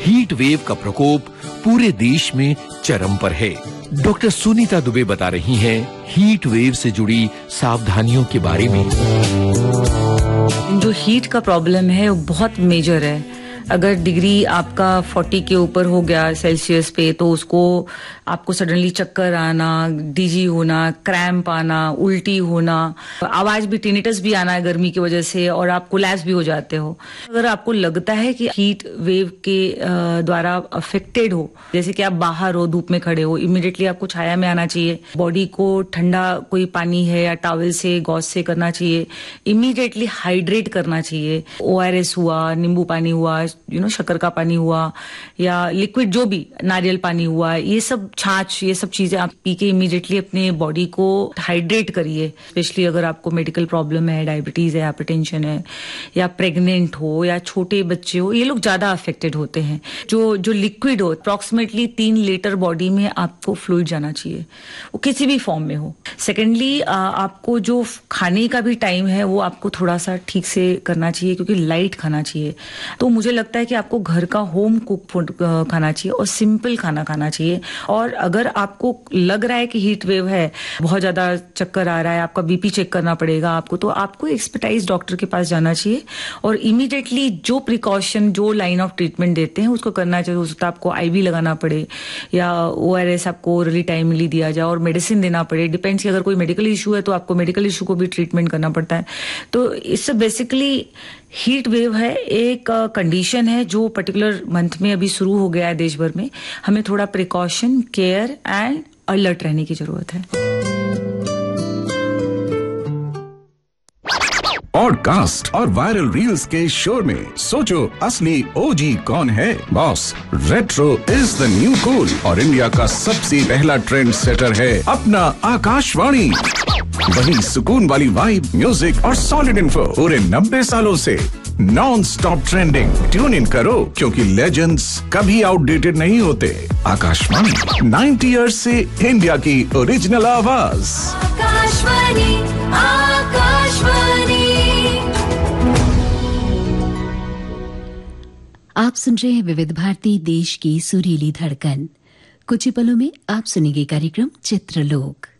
Heat wave का प्रकोप पूरे देश में चरम पर है। डॉक्टर सुनीता दुबे बता रही हैं हीट वेव से जुड़ी सावधानियों के बारे में। जो हीट का प्रॉब्लम है वो बहुत मेजर है। अगर डिग्री आपका 40 के ऊपर हो गया सेल्सियस पे, तो उसको आपको सडनली चक्कर आना, डिजी होना, क्रैम्प आना, उल्टी होना, आवाज भी, टिनिटस भी आना है गर्मी की वजह से, और आप कोलैप्स भी हो जाते हो। अगर आपको लगता है कि हीट वेव के द्वारा अफेक्टेड हो, जैसे कि आप बाहर हो, धूप में खड़े हो, इमीडिएटली आपको छाया में आना चाहिए। बॉडी को ठंडा कोई पानी है या टॉवल से, गॉज से करना चाहिए। इमीडिएटली हाइड्रेट करना चाहिए। ORS हुआ, नींबू पानी हुआ, शक्कर का पानी हुआ, या लिक्विड जो भी, नारियल पानी हुआ, ये सब, छाछ, ये सब चीजें आप पी के इमीडिएटली अपने बॉडी को हाइड्रेट करिए। स्पेशली अगर आपको मेडिकल प्रॉब्लम है, डायबिटीज है, हाइपरटेंशन है, या प्रेग्नेंट हो, या छोटे बच्चे हो, ये लोग ज्यादा अफेक्टेड होते हैं। जो लिक्विड हो, अप्रॉक्सीमेटली 3 लीटर बॉडी में आपको फ्लूइड जाना चाहिए, वो किसी भी फॉर्म में हो। सेकेंडली, आपको जो खाने का भी टाइम है वो आपको थोड़ा सा ठीक से करना चाहिए, क्योंकि लाइट खाना चाहिए। तो मुझे लगता है कि आपको घर का होम कुक फूड खाना चाहिए और सिंपल खाना खाना चाहिए। और अगर आपको लग रहा है कि हीट वेव है, बहुत ज्यादा चक्कर आ रहा है, आपका बीपी चेक करना पड़ेगा आपको, तो आपको एक्सपर्टाइज डॉक्टर के पास जाना चाहिए और इमीडिएटली जो प्रिकॉशन, जो लाइन ऑफ ट्रीटमेंट देते हैं उसको करना चाहिए। उसको आपको IV लगाना पड़े, या ORS आपको ओरली टाइमली दिया जाए, और मेडिसिन देना पड़े। डिपेंड्स कि अगर कोई मेडिकल इशू है तो आपको मेडिकल इशू को भी ट्रीटमेंट करना पड़ता है। तो इससे बेसिकली हीट वेव है एक कंडीशन है जो पर्टिकुलर मंथ में अभी शुरू हो गया है देश भर में। हमें थोड़ा प्रिकॉशन, केयर एंड अलर्ट रहने की जरूरत है। पॉडकास्ट और वायरल रील्स के शोर में सोचो असली OG कौन है? Boss, retro is the new cool और इंडिया का सबसे पहला ट्रेंड सेटर है अपना आकाशवाणी। वही सुकून वाली वाइब, म्यूजिक और सॉलिड इन्फो पूरे 90 सालों से non stop trending. Tune in करो, क्योंकि लेजेंड्स कभी आउटडेटेड नहीं होते। आकाशवाणी 90 इयर्स से इंडिया की ओरिजिनल आवाज। आकाशवाणी, आकाशवाणी। आप सुन रहे हैं विविध भारती, देश की सुरीली धड़कन। कुछ ही पलों में आप सुनेंगे कार्यक्रम चित्रलोक।